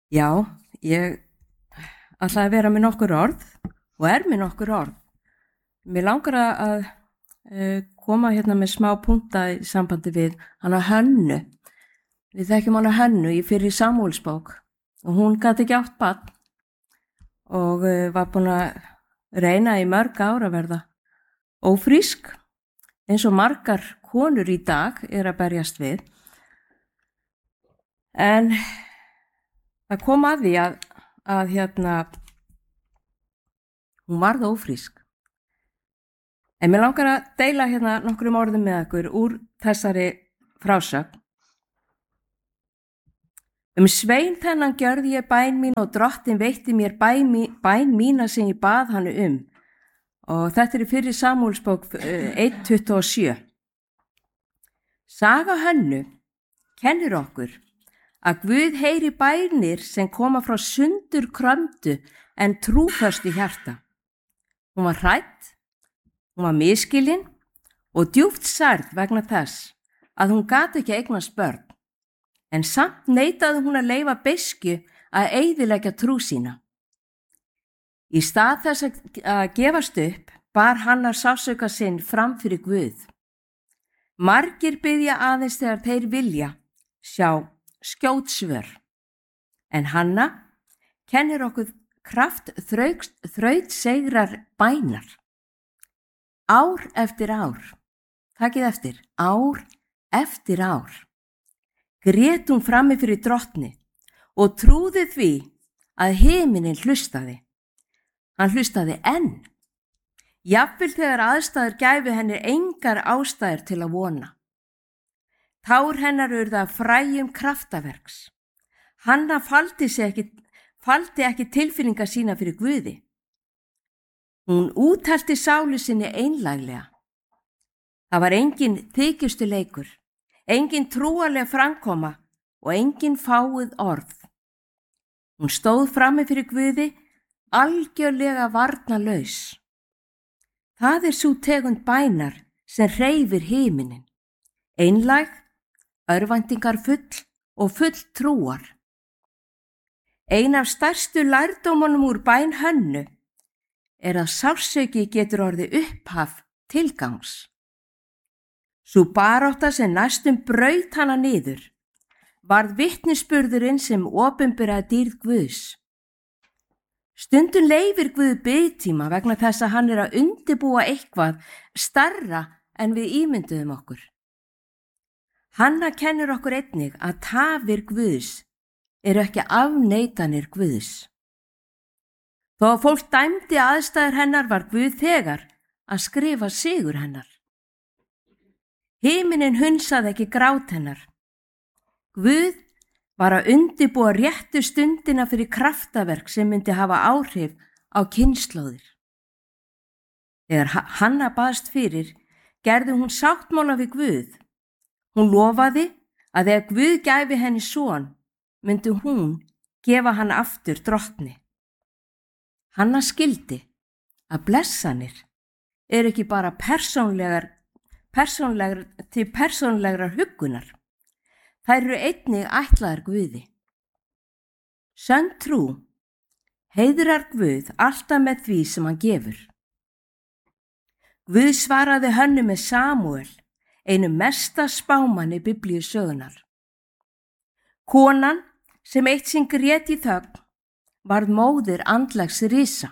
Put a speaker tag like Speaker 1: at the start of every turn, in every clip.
Speaker 1: Já, ég ætla að vera með nokkur orð og með nokkur orð. Mér langar koma hérna með smá punta í sambandi við hana Hönnu. Við þekkjum hana Hönnu í fyrri Samúelsbók og hún gat ekki átt barn og var búin að reyna í mörg ár að verða ófrísk eins og margar konur í dag að berjast við. En það kom að því að hún varð ófrísk. En mér langar að deila hérna nokkrum orðum með ykkur úr þessari frásögn. Svein þennan gjörði ég bæn mín og drottin veitti mér bæn mína sem ég bað hann Og þetta í fyrri Samúelsbók 1:27. Saga Hönnu kennir okkur að Guð heyri bænir sem koma frá sundur krömdu en trúföstu hjarta. Hún var hrædd, hún var misskilin og djúpt særð vegna þess að hún gat ekki eignast börn, en samt neitaði hún að leyfa beiskju að eyðileggja trú sína. Í stað þess að gefast upp bar Hanna sársauka sinn fram fyrir Guð. Margir biðja aðeins þegar þeir vilja sjá skjót svör. En Hanna kennir okkur kraft þrautseigrar bænar. Ár eftir ár, takið eftir, ár eftir ár, grét hún frammi fyrir drottni og trúði því að himinin hlustaði. Hann hlustaði enn, jafnvel þegar aðstæður gæfu henni engar ástæður til að vona. Tár hennar urðu að fræjum kraftaverks. Hanna faldi ekki tilfinningar sína fyrir Guði. Hún úthelti sálu sinni einlæglega. Það var engin þykjustu leikur, engin trúarleg framkoma og engin fáuð orð. Hún stóð frammi fyrir Guði algjörlega varnarlaus. Það sú tegund bænar sem hreyfir himinin, einlæg, örvæntingarfull og full trúar. Ein af stærstu lærdómunum úr bæn Hönnu að sársauki getur orðið upphaf tilgangs. Sú barátta sem næstum braut hana niður varð vitnisburðurinn sem opinberaði dýrð Guðs. Stundum leyfir Guð biðtíma vegna þess að hann að undirbúa eitthvað stærra en við ímynduðum okkur. Hanna kennir okkur einnig að tafir Guðs ekki afneitanir Guðs. Þó að fólk dæmdi aðstæður hennar var Guð þegar að skrifa sigur hennar. Himinin hunsaði ekki grát hennar. Guð var að undirbúa réttu stundina fyrir kraftaverk sem myndi hafa áhrif á kynslóðir. Þegar Hanna baðst fyrir, gerði hún sáttmála við Guð. Hún lofaði að ef Guð gæfi henni son, myndi hún gefa hann aftur drottni. Hanna skildi að blessanir ekki bara til persónlegrar huggunar. Þær einnig ætlaðar Guði. Sönn trú heiðrar Guð alltaf með því sem hann gefur. Guð svaraði Hönnu með Samúel, einu mesta spámanni Biblíusögunar. Konan sem eitt sinn grét í þögn varð móðir andlegs risa.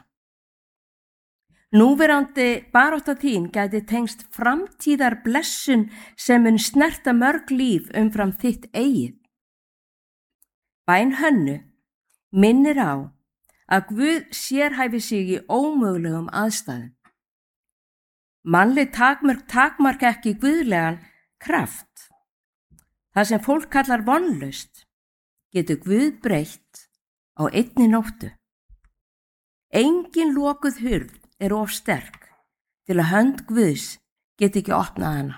Speaker 1: Núverandi barátta þín gæti tengst framtíðar blessun sem mun snerta mörg líf umfram þitt eigið. Bæn Hönnu minnir á að Guð sérhæfi sig í ómögulegum aðstæðum. Mannleg takmark ekki guðlegan kraft. Það sem fólk kallar vonlaust getur Guð breytt á einni nóttu. Engin lokuð hurð of sterk til að hönd Guðs geti ekki opnað hana.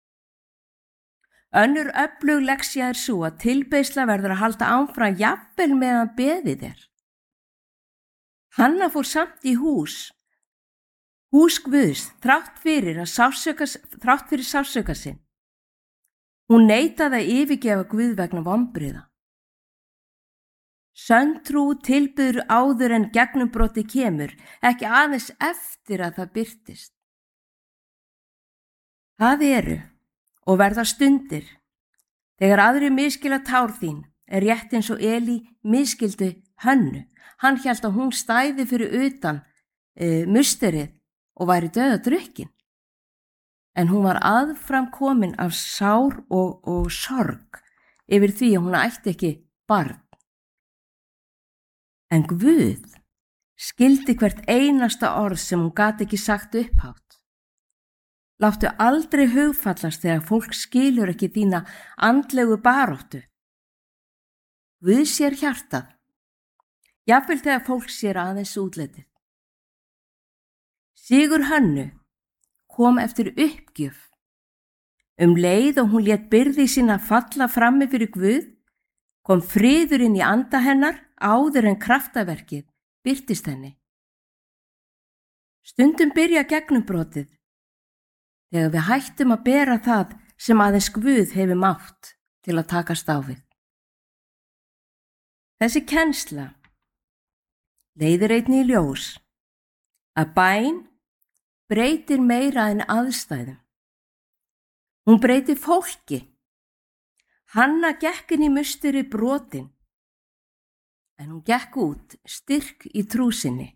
Speaker 1: Önnur öflug lexía sú að tilbeiðsla verður að halda áfram jafnvel meðan beðið er. Hanna fór samt í hús Guðs þrátt fyrir sársauka sinn. Hún neitaði að yfirgefa Guð vegna vonbrigða. Sönn trú tilbyður áður en gegnumbroti kemur, ekki aðeins eftir að það birtist. Það eru og verða stundir, þegar aðrir misskilja tár þín, er rétt eins og Elí misskildi Hönnu. Hann hélt að hún stæði fyrir utan musterið og væri dauðadrukkin. En hún var aðfram komin af sár og sorg yfir því að hún ætti ekki barn. En Guð skildi hvert einasta orð sem hún gat ekki sagt upphátt. Láttu aldrei hugfallast þegar fólk skilur ekki þína andlegu baráttu. Guð sér hjartað, jafnvel þegar fólk sér aðeins útlitið. Sigur Hönnu kom eftir uppgjöf. Leið og hún lét byrði sína falla frammi fyrir Guð, kom friður inn í anda hennar áður en kraftaverkið birtist henni. Stundum byrja gegnumbrotið þegar við hættum að bera það sem aðeins Guð hefur mátt til að takast á við. Þessi kennsla leiðir einnig í ljós að bæn breytir meira en aðstæðum. Hún breytir fólki. Hanna gekk inn í musteri brotin, en hún gekk út styrk í trú sinni.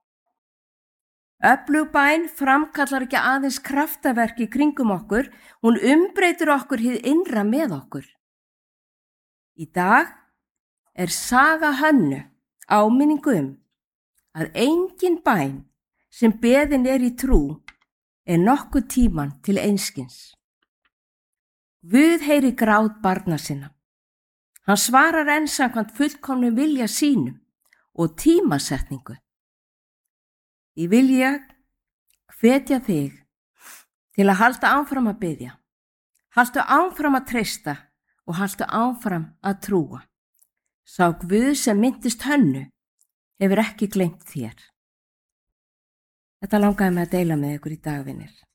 Speaker 1: Öflug bæn framkallar ekki aðeins kraftaverk í kringum okkur, hún umbreytir okkur hið innra með okkur. Í dag er saga Hönnu áminning að engin bæn sem beðin er í trú er nokkuð tíman til einskis. Guð heyrir grát barna sinna. Hann svarar enn samkvæmt fullkomnum vilja sínum og tímasetningu. Ég vilja hvetja þig til að halda áfram að biðja. Haltu áfram að treysta og haltu áfram að trúa. Sá Guð sem minntist Hönnu hefur ekki gleymt þér. Þetta langaði mig að deila með ykkur í dag, vinir.